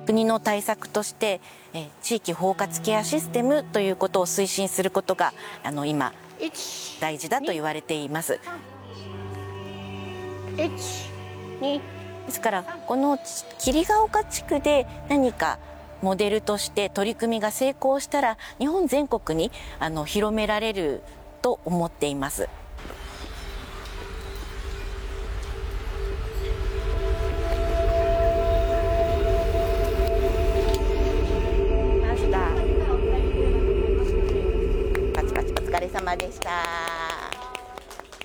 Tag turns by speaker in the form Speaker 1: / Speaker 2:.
Speaker 1: 国の対策として地域包括ケアシステムということを推進することが今大事だと言われています。ですからこの霧ヶ丘地区で何かモデルとして取り組みが成功したら日本全国に広められると思っています。